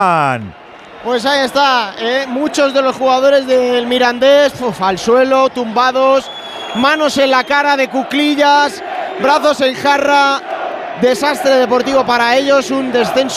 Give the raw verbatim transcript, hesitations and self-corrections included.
Pues ahí está, ¿eh? Muchos de los jugadores del Mirandés uf, al suelo, tumbados, manos en la cara de cuclillas, brazos en jarra. Desastre deportivo para ellos, un descenso